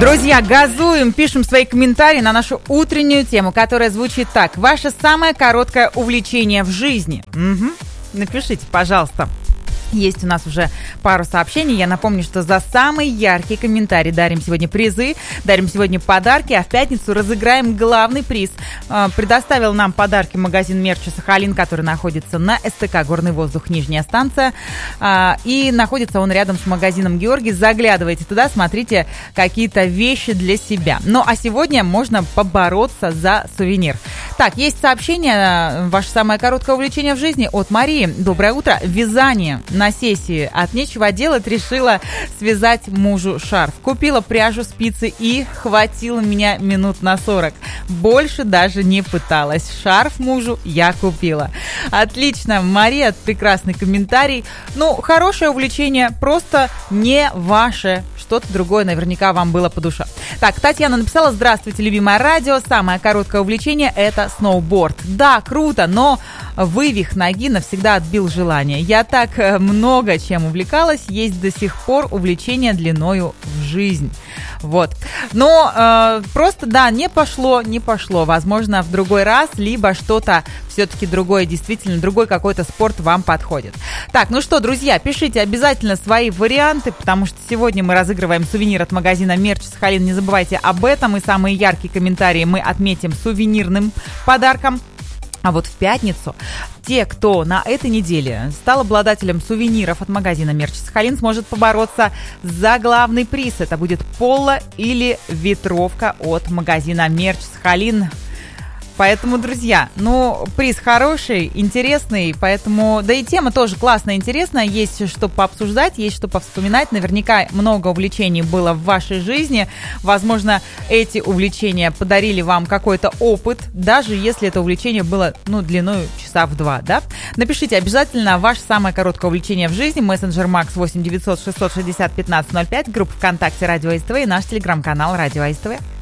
Друзья, газуем, пишем свои комментарии на нашу утреннюю тему, которая звучит так. Ваше самое короткое увлечение в жизни. Напишите, пожалуйста. Есть у нас уже пару сообщений. Я напомню, что за самый яркий комментарий дарим сегодня призы, дарим сегодня подарки, а в пятницу разыграем главный приз. Предоставил нам подарки магазин мерча «Сахалин», который находится на СТК «Горный воздух», Нижняя станция. И находится он рядом с магазином «Георгий». Заглядывайте туда, смотрите какие-то вещи для себя. Ну, а сегодня можно побороться за сувенир. Так, есть сообщение. Ваше самое короткое увлечение в жизни от Марии. Доброе утро. Вязание. На сессии от нечего делать решила связать мужу шарф. Купила пряжу, спицы и хватило меня минут на 40. Больше даже не пыталась. Шарф мужу я купила. Отлично, Мария, прекрасный комментарий. Ну, хорошее увлечение, просто не ваше. Что-то другое наверняка вам было по душе. Так, Татьяна написала: здравствуйте, любимое радио. Самое короткое увлечение – это сноуборд. Да, круто, но вывих ноги навсегда отбил желание. Я так много чем увлекалась, есть до сих пор увлечение длиною в жизнь. Вот. Но просто, да, не пошло. Возможно, в другой раз, либо что-то все-таки другое, действительно, другой какой-то спорт вам подходит. Так, ну что, друзья, пишите обязательно свои варианты, потому что сегодня мы разыгрываем сувенир от магазина «Мерч Сахалин». Не забывайте об этом, и самые яркие комментарии мы отметим сувенирным подарком. А вот в пятницу те, кто на этой неделе стал обладателем сувениров от магазина «Мерч Сахалин», сможет побороться за главный приз. Это будет поло или ветровка от магазина «Мерч Сахалин». Поэтому, друзья, ну, приз хороший, интересный, поэтому, да и тема тоже классная, интересная, есть что пообсуждать, есть что повспоминать, наверняка много увлечений было в вашей жизни, возможно, эти увлечения подарили вам какой-то опыт, даже если это увлечение было, ну, длиной часа в 2, да? Напишите обязательно ваше самое короткое увлечение в жизни, мессенджер Макс 8 900 660 15 05, группа ВКонтакте Радио СТВ и наш телеграм-канал Радио СТВ.